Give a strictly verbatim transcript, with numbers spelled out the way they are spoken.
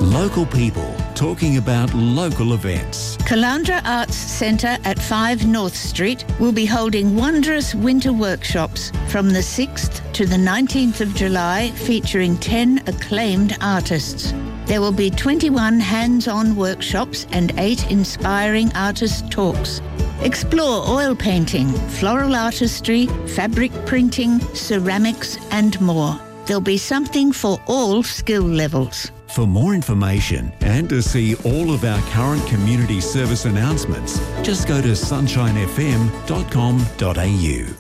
Local people talking about local events. Caloundra Arts Centre at five North Street will be holding wondrous winter workshops from the sixth to the nineteenth of July, featuring ten acclaimed artists. There will be twenty-one hands-on workshops and eight inspiring artist talks. Explore oil painting, floral artistry, fabric printing, ceramics and more. There'll be something for all skill levels. For more information and to see all of our current community service announcements, just go to sunshine f m dot com dot a u.